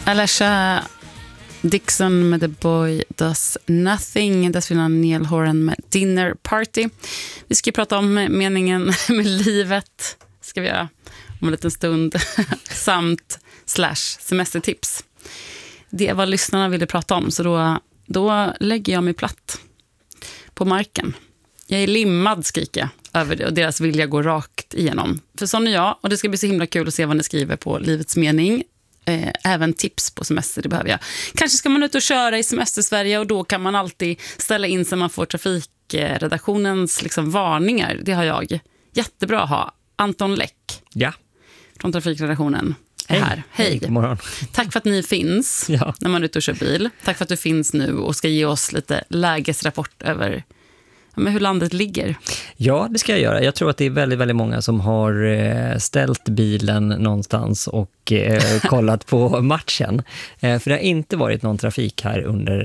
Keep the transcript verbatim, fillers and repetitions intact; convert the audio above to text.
Alesha Dixon med The Boy Does Nothing. Dessförinnan Neil Horan med Dinner Party. Vi ska prata om meningen med livet. Ska vi göra om en liten stund. Samt slash semestertips. Det var lyssnarna ville prata om. Så då, då lägger jag mig platt på marken. Jag är limmad, skriker jag över det, och deras vilja går rakt igenom. För sån är jag, och det ska bli så himla kul att se vad ni skriver på Livets mening. Eh, även tips på semester, det behöver jag. Kanske ska man ut och köra i semester-Sverige, och då kan man alltid ställa in så man får trafikredaktionens liksom varningar. Det har jag. Jättebra att ha. Anton Läck. Ja. Från trafikredaktionen. Hej. Här. Hej. Hej. God morgon. Tack för att ni finns ja. när man är ute och kör bil. Tack för att du finns nu och ska ge oss lite lägesrapport över men hur landet ligger. Ja, det ska jag göra. Jag tror att det är väldigt, väldigt många som har ställt bilen någonstans och eh, kollat på matchen. Eh, för det har inte varit någon trafik här under